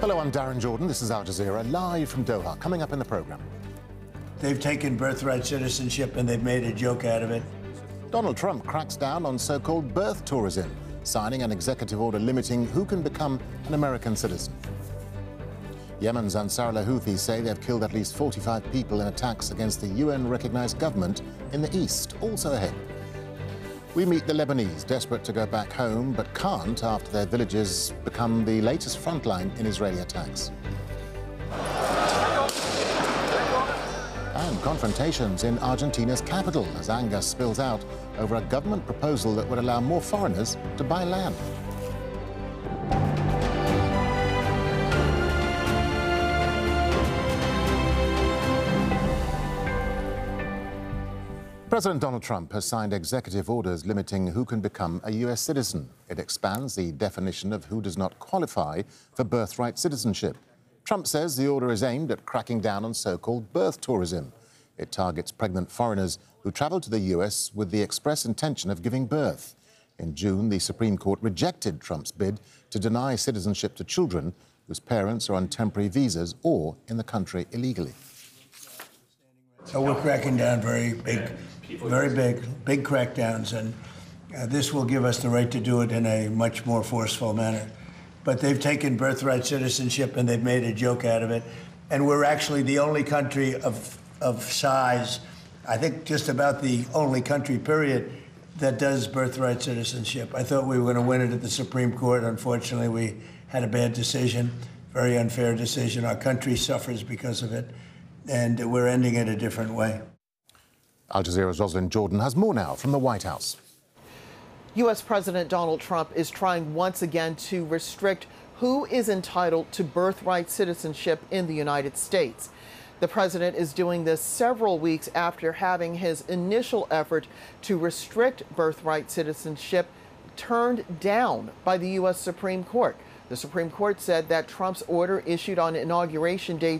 Hello, I'm Darren Jordan. This is Al Jazeera, live from Doha. Coming up in the programme. They've taken birthright citizenship and they've made a joke out of it. Donald Trump cracks down on so-called birth tourism, signing an executive order limiting who can become an American citizen. Yemen's Ansarullah Houthis say they've killed at least 45 people in attacks against the UN-recognized government in the east. Also ahead. We meet the Lebanese, desperate to go back home, but can't after their villages become the latest frontline in Israeli attacks. And confrontations in Argentina's capital as anger spills out over a government proposal that would allow more foreigners to buy land. President Donald Trump has signed executive orders limiting who can become a U.S. citizen. It expands the definition of who does not qualify for birthright citizenship. Trump says the order is aimed at cracking down on so-called birth tourism. It targets pregnant foreigners who travel to the U.S. with the express intention of giving birth. In June, the Supreme Court rejected Trump's bid to deny citizenship to children whose parents are on temporary visas or in the country illegally. So we're cracking down very big crackdowns, and this will give us the right to do it in a much more forceful manner. But they've taken birthright citizenship and they've made a joke out of it. And we're actually the only country of size, I think just about the only country, period, that does birthright citizenship. I thought we were going to win it at the Supreme Court. Unfortunately, we had a bad decision, very unfair decision. Our country suffers because of it, and we're ending it a different way. Al Jazeera's Rosalind Jordan has more now from the White House. U.S. President Donald Trump is trying once again to restrict who is entitled to birthright citizenship in the United States. The president is doing this several weeks after having his initial effort to restrict birthright citizenship turned down by the U.S. Supreme Court. The Supreme Court said that Trump's order issued on Inauguration Day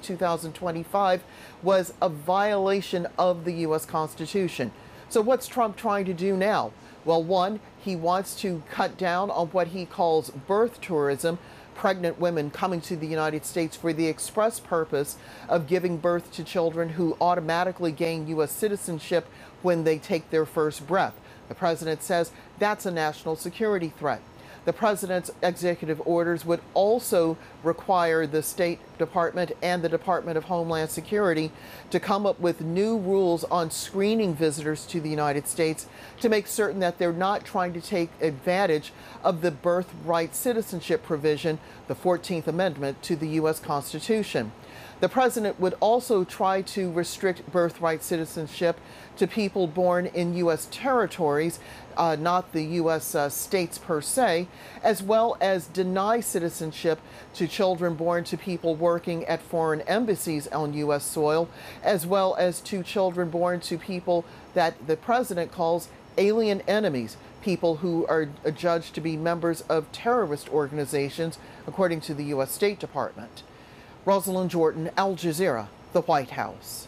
2025 was a violation of the U.S. Constitution. So what's Trump trying to do now? Well, one, he wants to cut down on what he calls birth tourism, pregnant women coming to the United States for the express purpose of giving birth to children who automatically gain U.S. citizenship when they take their first breath. The president says that's a national security threat. The president's executive orders would also require the State Department and the Department of Homeland Security to come up with new rules on screening visitors to the United States to make certain that they're not trying to take advantage of the birthright citizenship provision, the 14th Amendment to the U.S. Constitution. The president would also try to restrict birthright citizenship to people born in U.S. territories, not the U.S. States per se, as well as deny citizenship to children born to people working at foreign embassies on U.S. soil, as well as to children born to people that the president calls alien enemies, people who are judged to be members of terrorist organizations, according to the U.S. State Department. Rosalind Jordan, Al Jazeera, the White House.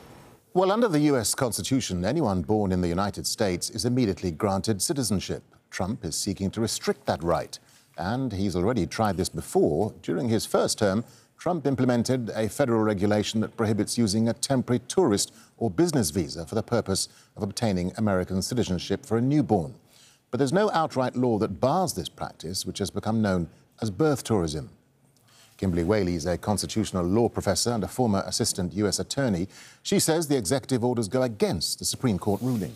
Well, under the U.S. Constitution, anyone born in the United States is immediately granted citizenship. Trump is seeking to restrict that right, and he's already tried this before. During his first term, Trump implemented a federal regulation that prohibits using a temporary tourist or business visa for the purpose of obtaining American citizenship for a newborn. But there's no outright law that bars this practice, which has become known as birth tourism. Kimberly Whaley is a constitutional law professor and a former assistant U.S. attorney. She says the executive orders go against the Supreme Court ruling.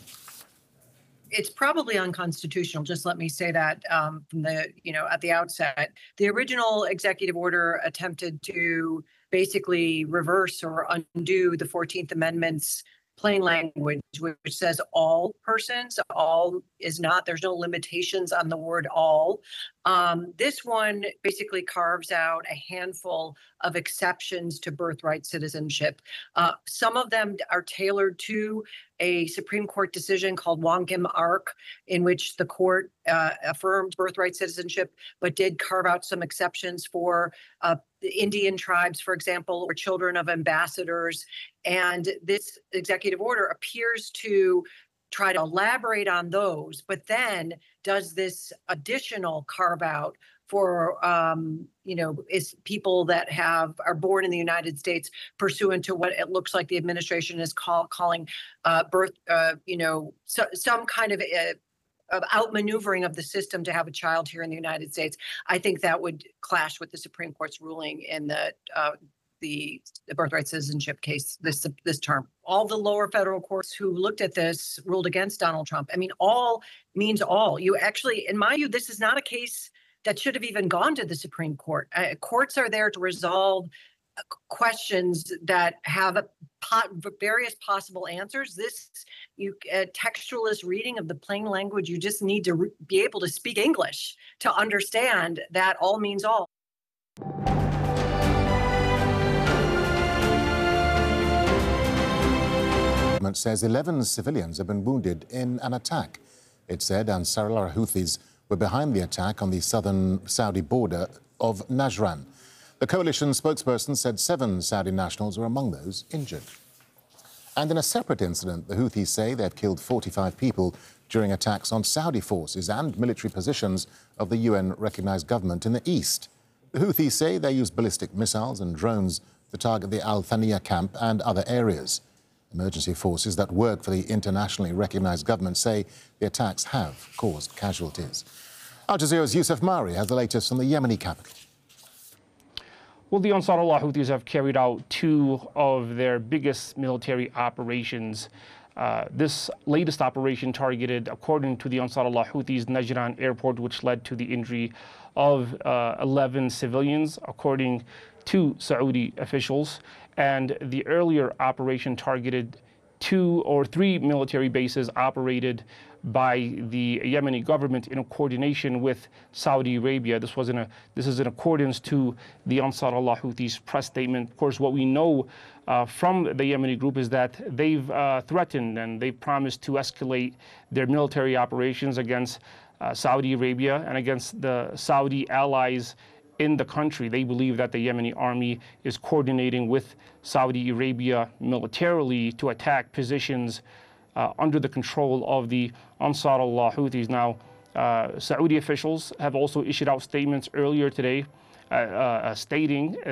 It's probably unconstitutional. Just let me say that from at the outset. The original executive order attempted to basically reverse or undo the 14th Amendment's plain language, which says all persons. All is not, there's no limitations on the word all. This one basically carves out a handful of exceptions to birthright citizenship. Some of them are tailored to a Supreme Court decision called Wong-Kim Ark, in which the court affirmed birthright citizenship, but did carve out some exceptions for the Indian tribes, for example, or children of ambassadors. And this executive order appears to try to elaborate on those, but then does this additional carve out for is people that are born in the United States pursuant to what it looks like the administration is calling some kind of outmaneuvering of the system to have a child here in the United States. I think that would clash with the Supreme Court's ruling in the birthright citizenship case this term. All the lower federal courts who looked at this ruled against Donald Trump. I mean, all means all. You actually, in my view, this is not a case that should have even gone to the Supreme Court. Courts are there to resolve questions that have various possible answers. Textualist reading of the plain language, you just need to be able to speak English to understand that all means all. Says 11 civilians have been wounded in an attack. It said Ansarullah Houthis were behind the attack on the southern Saudi border of Najran. The coalition spokesperson said 7 Saudi nationals were among those injured. And in a separate incident, the Houthis say they've killed 45 people during attacks on Saudi forces and military positions of the UN-recognized government in the east. The Houthis say they used ballistic missiles and drones to target the Al Thaniya camp and other areas. Emergency forces that work for the internationally recognized government say the attacks have caused casualties. Al Jazeera's Youssef Mari has the latest from the Yemeni capital. Well, the Ansarullah Houthis have carried out 2 of their biggest military operations. This latest operation targeted, according to the Ansarullah Houthis, Najran airport, which led to the injury of 11 civilians, according to Saudi officials. And the earlier operation targeted 2 or 3 military bases operated by the Yemeni government in coordination with Saudi Arabia. This is in accordance to the Ansarullah Houthis press statement. Of course, what we know from the Yemeni group is that they've threatened and they've promised to escalate their military operations against Saudi Arabia and against the Saudi allies in the country. They believe that the Yemeni army is coordinating with Saudi Arabia militarily to attack positions under the control of the Ansarullah Houthis. Now, Saudi officials have also issued out statements earlier today stating